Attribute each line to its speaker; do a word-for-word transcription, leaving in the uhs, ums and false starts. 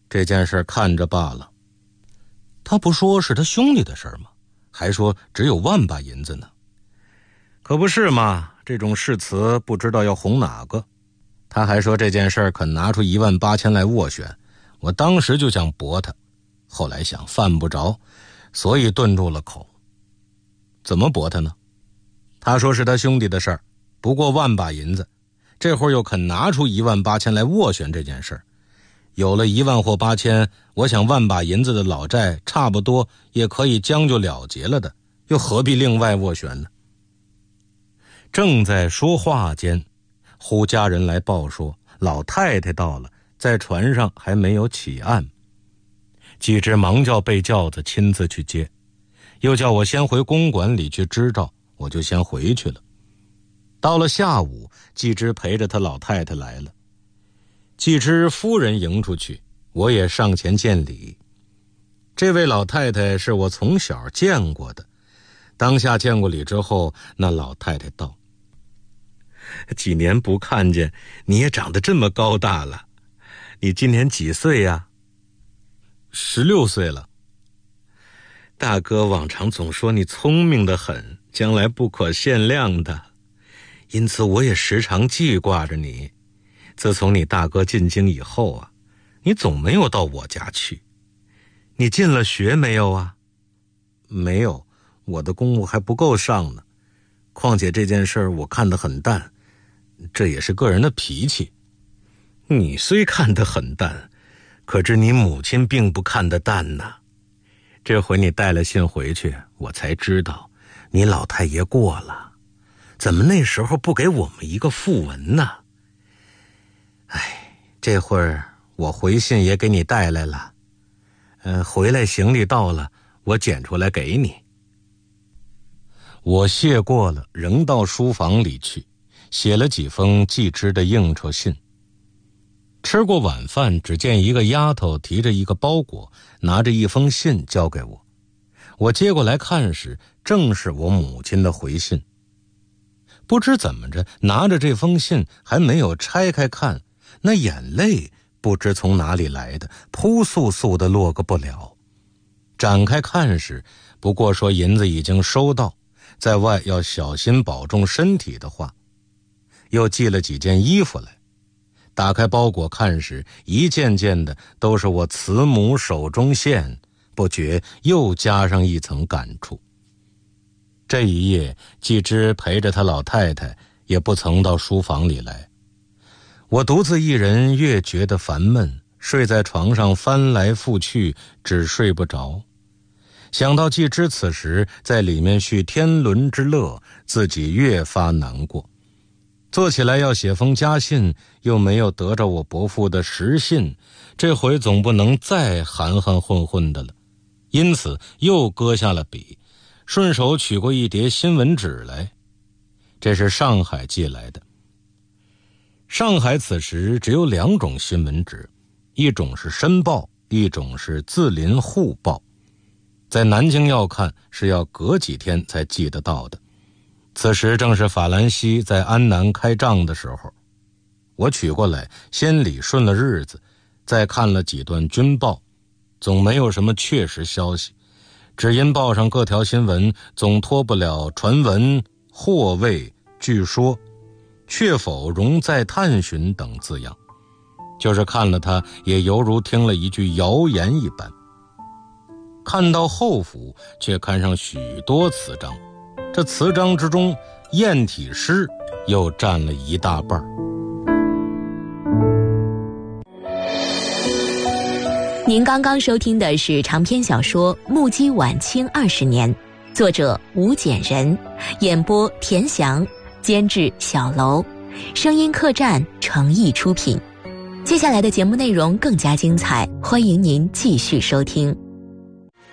Speaker 1: 这件事看着罢了。他不说是他兄弟的事吗？还说只有万把银子呢。可不是嘛，这种誓词不知道要哄哪个。他还说这件事肯拿出一万八千来斡旋，我当时就想驳他，后来想犯不着，所以顿住了口。怎么驳他呢？他说是他兄弟的事儿，不过万把银子，这会儿又肯拿出一万八千来斡旋这件事儿。有了一万或八千，我想万把银子的老债差不多也可以将就了结了的，又何必另外斡旋呢？正在说话间，忽家人来报说老太太到了，在船上还没有起岸。季之忙叫备轿子亲自去接，又叫我先回公馆里去支招，我就先回去了。到了下午，季之陪着他老太太来了。季之夫人迎出去，我也上前见礼。这位老太太是我从小见过的，当下见过礼之后，那老太太道：几年不看见，你也长得这么高大了。你今年几岁呀？十六岁了。大哥往常总说你聪明得很，将来不可限量的，因此我也时常记挂着你。自从你大哥进京以后啊，你总没有到我家去。你进了学没有啊？没有，我的功夫还不够上呢。况且这件事我看得很淡，这也是个人的脾气。你虽看得很淡，可知你母亲并不看得淡呐。这回你带了信回去，我才知道你老太爷过了，怎么那时候不给我们一个讣文呢？哎，这会儿我回信也给你带来了，呃，回来行李到了，我捡出来给你。我谢过了，仍到书房里去，写了几封季之的应酬信。吃过晚饭，只见一个丫头提着一个包裹，拿着一封信交给我。我接过来看时，正是我母亲的回信。不知怎么着，拿着这封信还没有拆开看，那眼泪不知从哪里来的，扑簌簌的落个不了。展开看时，不过说银子已经收到，在外要小心保重身体的话，又寄了几件衣服来。打开包裹看时，一件件的都是我慈母手中线，不觉又加上一层感触。这一夜，季之陪着他老太太，也不曾到书房里来。我独自一人，越觉得烦闷，睡在床上翻来覆去，只睡不着。想到季之此时在里面续天伦之乐，自己越发难过。做起来要写封家信，又没有得着我伯父的实信，这回总不能再含含混混的了，因此又搁下了笔，顺手取过一叠新闻纸来。这是上海寄来的。上海此时只有两种新闻纸，一种是申报，一种是字林沪报。在南京要看是要隔几天才寄得到的。此时正是法兰西在安南开仗的时候，我取过来先理顺了日子，再看了几段军报，总没有什么确实消息，只因报上各条新闻总脱不了传闻、或谓、据说、确否容再探寻等字样，就是看了它也犹如听了一句谣言一般。看到后府却看上许多词章，这词章之中砚体诗又占了一大半。
Speaker 2: 您刚刚收听的是长篇小说《目击晚清二十年》，作者吴简人，演播田翔，监制小楼，声音客栈诚意出品。接下来的节目内容更加精彩，欢迎您继续收听。